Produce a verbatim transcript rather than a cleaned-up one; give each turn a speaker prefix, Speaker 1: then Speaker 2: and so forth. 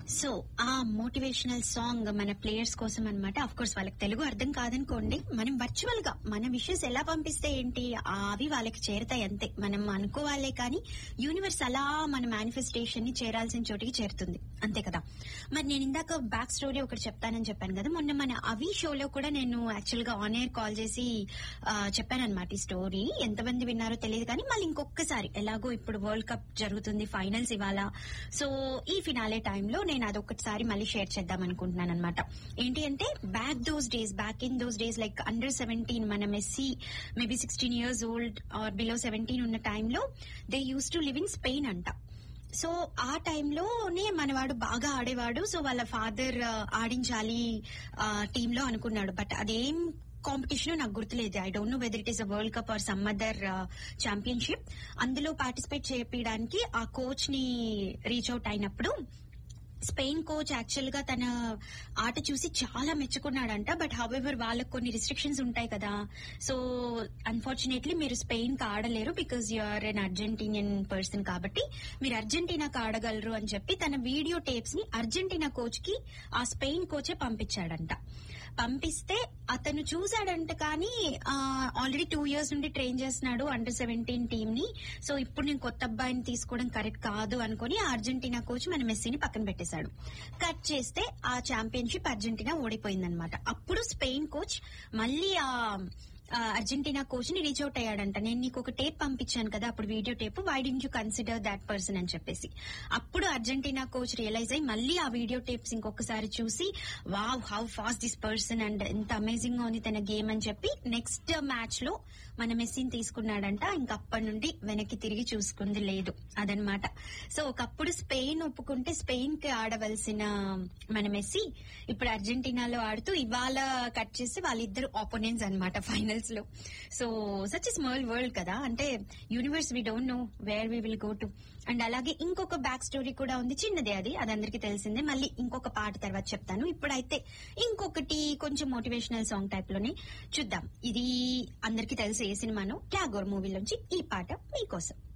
Speaker 1: So ఆ motivational song మన players కోసం అనమాట. అఫ్ కోర్స్ వాళ్ళకి తెలుగు అర్థం కాదనుకోండి, మనం వర్చువల్ గా మన విషెస్ ఎలా పంపిస్తే ఏంటి అవి వాళ్ళకి చేరుతాయి అంతే. మనం అనుకోవాలే కానీ యూనివర్స్ అలా మన మేనిఫెస్టేషన్ ని చేరాల్సిన చోటికి చేరుతుంది అంతే కదా. మరి నేను ఇందాక బ్యాక్ స్టోరీ ఒకటి చెప్తానని చెప్పాను కదా, మొన్న మన అవి షోలో కూడా నేను యాక్చువల్ గా ఆన్ ఎయిర్ కాల్ చేసి చెప్పాను అనమాట ఈ స్టోరీ. ఎంతమంది విన్నారో తెలియదు కానీ మళ్ళీ ఇంకొకసారి ఎలాగో ఇప్పుడు వరల్డ్ కప్ జరుగుతుంది, ఫైనల్స్ ఇవాళ, సో ఈ ఫినాలే టైంలో నేను అదొకసారి మళ్ళీ షేర్ చేద్దాం అనుకుంటున్నాను అనమాట. ఏంటి అంటే back those days back in those days like under seventeen మన messy maybe sixteen years old are below seventeen ఉన్న టైంలో they use to live in Spain అంట. సో ఆ టైంలోనే మనవాడు బాగా ఆడేవాడు. సో వాళ్ళ ఫాదర్ ఆడించాలి టీమ్ లో అనుకున్నాడు, బట్ అదేం కాంపిటీషన్ నాకు గుర్తులేదు. I don't know whether it is a world cup are some other championship. అందులో పార్టిసిపేట్ చేయడానికి ఆ కోచ్ ని రీచ్ అవుట్ అయినప్పుడు స్పెయిన్ కోచ్ యాక్చువల్ గా తన ఆట చూసి చాలా మెచ్చుకున్నాడంట. బట్ హౌఎవర్ వాళ్ళకు కొన్ని రిస్ట్రిక్షన్స్ ఉంటాయి కదా, సో అన్ఫార్చునేట్లీ మీరు స్పెయిన్ కి ఆడలేరు because you are N Argentinian person, కాబట్టి మీరు అర్జెంటీనాకి ఆడగలరు అని చెప్పి తన వీడియో టేప్స్ ని అర్జెంటీనా కోచ్ కి ఆ స్పెయిన్ కోచే పంపించాడంట. పంపిస్తే అతను చూశాడంట, కానీ ఆల్రెడీ టూ ఇయర్స్ నుండి ట్రైన్ చేస్తున్నాడు అండర్ సెవెంటీన్ టీమ్ ని. సో ఇప్పుడు నేను కొత్త అబ్బాయిని తీసుకోవడం కరెక్ట్ కాదు అనుకుని ఆ అర్జెంటీనా కోచ్ మన మెస్సీని పక్కన పెట్టేశాడు. కట్ చేస్తే ఆ ఛాంపియన్షిప్ అర్జెంటీనా ఓడిపోయిందనమాట. అప్పుడు స్పెయిన్ కోచ్ మళ్ళీ ఆ అర్జెంటీనా కోచ్ ని రీచ్ అవుట్ అయ్యాడంట. నేను నీకు ఒక టేప్ పంపించాను కదా అప్పుడు, video tape, why did you consider that person అని చెప్పేసి. అప్పుడు అర్జెంటీనా కోచ్ రియలైజ్ అయ్యి మళ్ళీ ఆ వీడియో టేప్స్ ఇంకొకసారి చూసి wow how fast this person and ఎంత అమేజింగ్ గా ఉంది తన గేమ్ అని చెప్పి నెక్స్ట్ మ్యాచ్ లో మన మెస్సీని తీసుకున్నాడంట. ఇంక అప్పటి నుండి వెనక్కి తిరిగి చూసుకుంది లేదు అదనమాట. సో ఒకప్పుడు స్పెయిన్ ఒప్పుకుంటే స్పెయిన్ కి ఆడవలసిన మన మెస్సీ ఇప్పుడు అర్జెంటీనాలో ఆడుతూ ఇవాళ కట్ చేసి వాళ్ళిద్దరు ఆపోనెంట్స్ అనమాట ఫైనల్ లో. So such a small world కదా, అంటే universe we don't know where we will go to. And అలాగే ఇంకొక బ్యాక్ స్టోరీ కూడా ఉంది, చిన్నదే అది, అది అందరికీ తెలిసిందే. మళ్ళీ ఇంకొక పాట తర్వాత చెప్తాను. ఇప్పుడైతే ఇంకొకటి కొంచెం మోటివేషనల్ సాంగ్ టైప్ లోనే చూద్దాం. ఇది అందరికీ తెలిసి ఏ సినిమాను, ట్యాగోర్ మూవీలోంచి ఈ పాట మీకోసం.